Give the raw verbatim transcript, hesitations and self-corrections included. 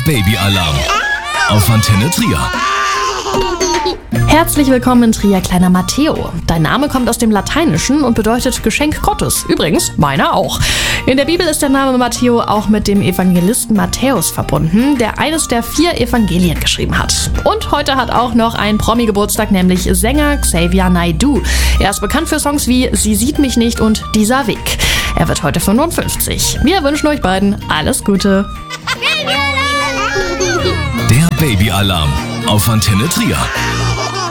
Babyalarm auf Antenne Trier. Herzlich willkommen in Trier, kleiner Matteo. Dein Name kommt aus dem Lateinischen und bedeutet Geschenk Gottes. Übrigens, meiner auch. In der Bibel ist der Name Matteo auch mit dem Evangelisten Matthäus verbunden, der eines der vier Evangelien geschrieben hat. Und heute hat auch noch ein Promi Geburtstag, nämlich Sänger Xavier Naidoo. Er ist bekannt für Songs wie Sie sieht mich nicht und Dieser Weg. Er wird heute fünfundfünfzig. Wir wünschen euch beiden alles Gute. Der Babyalarm auf Antenne Trier.